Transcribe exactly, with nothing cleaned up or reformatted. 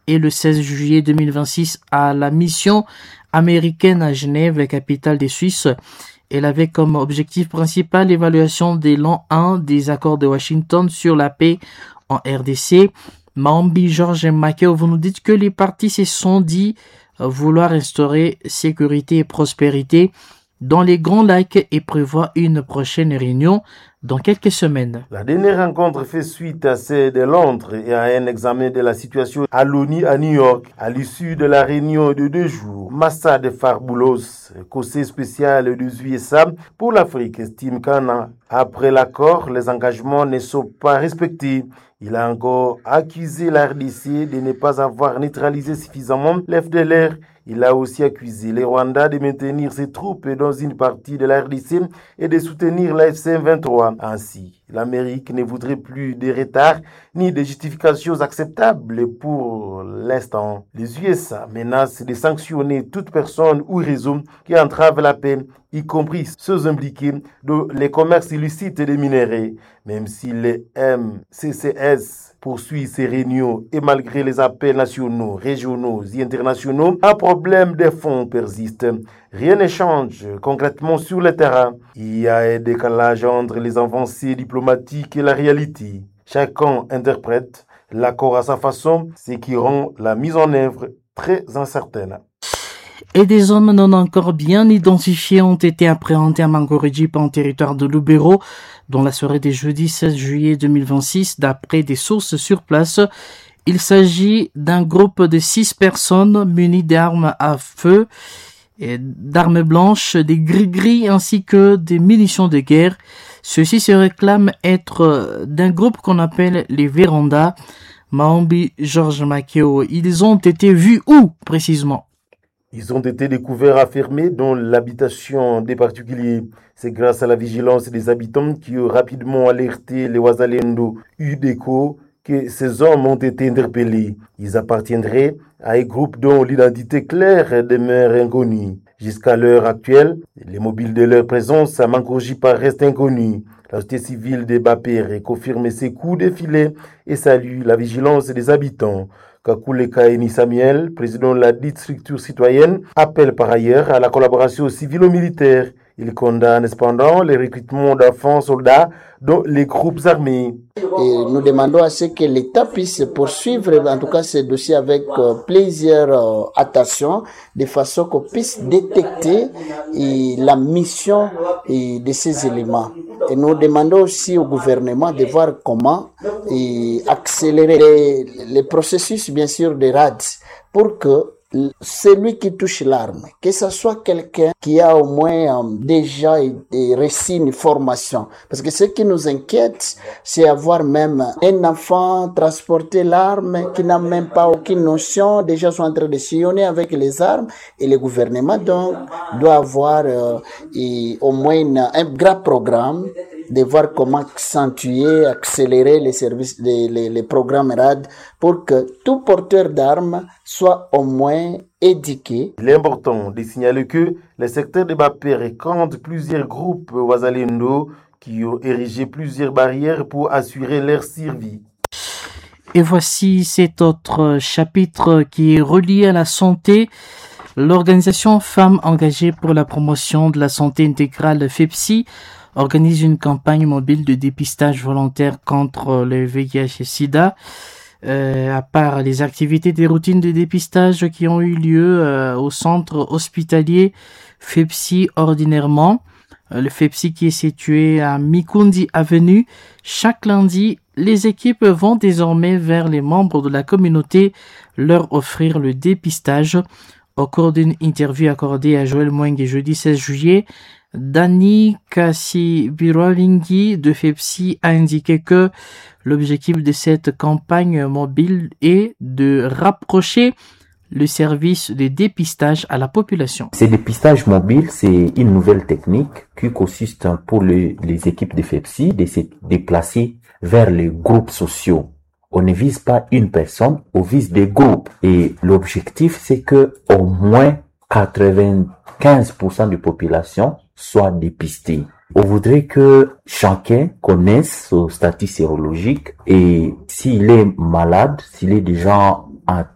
et le seize juillet deux mille vingt-six à la mission américaine à Genève, la capitale des Suisses. Elle avait comme objectif principal l'évaluation des l'an un des accords de Washington sur la paix en R D C. Maombi Georges Makeo, vous nous dites que les partis se sont dit vouloir instaurer sécurité et prospérité dans les Grands Lacs et prévoit une prochaine réunion dans quelques semaines. La dernière rencontre fait suite à celle de Londres et à un examen de la situation à l'ONU à New York. À l'issue de la réunion de deux jours, Massad Farboulos, conseiller spécial des U S A pour l'Afrique, estime qu'un après l'accord, les engagements ne sont pas respectés. Il a encore accusé la R D C de ne pas avoir neutralisé suffisamment l'F D L R. Il a aussi accusé le Rwanda de maintenir ses troupes dans une partie de la R D C et de soutenir la F C M vingt-trois. Ainsi, l'Amérique ne voudrait plus de retard ni de justifications acceptables pour l'instant. Les U S A menacent de sanctionner toute personne ou réseau qui entrave la paix, y compris ceux impliqués dans les commerces illicites des minerais. Même si les M C C S poursuit ses réunions et malgré les appels nationaux, régionaux et internationaux, un problème de fonds persiste. Rien ne change concrètement sur le terrain. Il y a un décalage entre les avancées diplomatiques et la réalité. Chacun interprète l'accord à sa façon, ce qui rend la mise en œuvre très incertaine. Et des hommes non encore bien identifiés ont été appréhendés à Mangoredjipa en territoire de Lubero dans la soirée des jeudi seize juillet deux mille vingt-six d'après des sources sur place. Il s'agit d'un groupe de six personnes munies d'armes à feu, et d'armes blanches, des gris-gris ainsi que des munitions de guerre. Ceux-ci se réclament être d'un groupe qu'on appelle les Vérandas. Maombi Georges Makeo, ils ont été vus où précisément? Ils ont été découverts enfermés dans l'habitation des particuliers. C'est grâce à la vigilance des habitants qui ont rapidement alerté les Wazalendo U D E C O que ces hommes ont été interpellés. Ils appartiendraient à un groupe dont l'identité claire demeure inconnue. Jusqu'à l'heure actuelle, les mobiles de leur présence à Mangoredjipa restent inconnus. La société civile de Bapere confirme ces coups de filet et salue la vigilance des habitants. Kakule Kaini Samuel, président de la dite structure citoyenne, appelle par ailleurs à la collaboration civilo-militaire. Il condamne cependant le recrutement d'enfants soldats dans les groupes armés. Et nous demandons à ce que l'État puisse poursuivre, en tout cas ce dossier avec euh, plusieurs euh, attention, de façon qu'on puisse détecter et, la mission et, de ces éléments. Et nous demandons aussi au gouvernement de voir comment et, accélérer les, les processus, bien sûr, de R A D pour que celui qui touche l'arme, que ce soit quelqu'un qui a au moins euh, déjà reçu une formation. Parce que ce qui nous inquiète, c'est avoir même un enfant transporter l'arme qui n'a même pas aucune notion, déjà sont en train de sillonner avec les armes. Et le gouvernement donc doit avoir euh, et, au moins une, un grand programme de voir comment accentuer, accélérer les services, les, les, les programmes R A D pour que tout porteur d'armes soit au moins éduqué. Il est important de signaler que le secteur de Bapere compte plusieurs groupes Wazalendo qui ont érigé plusieurs barrières pour assurer leur survie. Et voici cet autre chapitre qui est relié à la santé. L'organisation Femmes engagées pour la promotion de la santé intégrale FEPSI organise une campagne mobile de dépistage volontaire contre le V I H et SIDA. Euh, à part les activités des routines de dépistage qui ont eu lieu euh, au centre hospitalier FEPSI ordinairement, euh, le FEPSI qui est situé à Mikundi Avenue, chaque lundi, les équipes vont désormais vers les membres de la communauté leur offrir le dépistage. Au cours d'une interview accordée à Joël Mwenge jeudi seize juillet, Dani Kasibiralingi de FEPSI a indiqué que l'objectif de cette campagne mobile est de rapprocher le service de dépistage à la population. Ce dépistage mobile, c'est une nouvelle technique qui consiste pour les, les équipes de FEPSI de se déplacer vers les groupes sociaux. On ne vise pas une personne, on vise des groupes. Et l'objectif, c'est que au moins quatre-vingt-quinze pour cent de la population soit dépistée. On voudrait que chacun connaisse son statut sérologique et s'il est malade, s'il est déjà